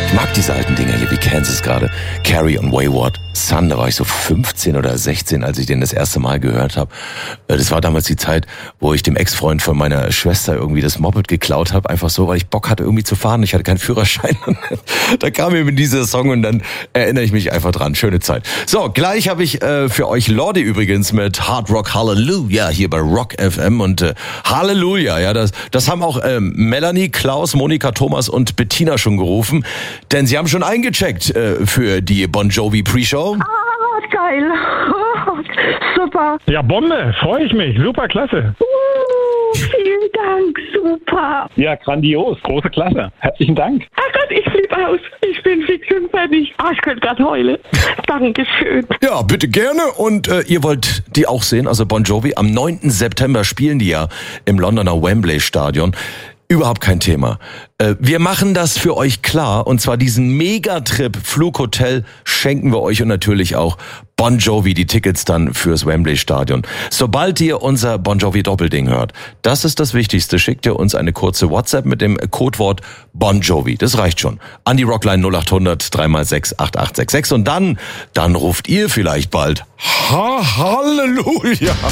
Ich mag diese alten Dinger hier, wie Kansas gerade. Carrie und Wayward Son, da war ich so 15 oder 16, als ich den das erste Mal gehört habe. Das war damals die Zeit, wo ich dem Ex-Freund von meiner Schwester irgendwie das Moped geklaut habe, einfach so, weil ich Bock hatte irgendwie zu fahren. Ich hatte keinen Führerschein. Da kam mir dieser Song und dann erinnere ich mich einfach dran. Schöne Zeit. So, gleich habe ich für euch Lorde übrigens mit Hard Rock Hallelujah hier bei Rock FM und Halleluja, ja, das haben auch Melanie, Klaus, Monika, Thomas und Bettina schon gerufen, denn sie haben schon eingecheckt für die Bon Jovi Pre-Show. Ah, geil. Super. Ja, Bombe, freue ich mich. Super, klasse. Vielen Dank, super. Ja, grandios, große Klasse. Herzlichen Dank. Ach Gott, ich flippe aus. Ich bin fix und fertig. Ich könnte gerade heulen. Dankeschön. Ja, bitte gerne. Und ihr wollt die auch sehen, also Bon Jovi. Am 9. September spielen die ja im Londoner Wembley Stadion. Überhaupt kein Thema. Wir machen das für euch klar, und zwar diesen Megatrip Flughotel schenken wir euch und natürlich auch Bon Jovi, die Tickets dann fürs Wembley Stadion. Sobald ihr unser Bon Jovi Doppelding hört, das ist das Wichtigste, schickt ihr uns eine kurze WhatsApp mit dem Codewort Bon Jovi. Das reicht schon. An die Rockline 0800 3x6 8866 und dann ruft ihr vielleicht bald Halleluja.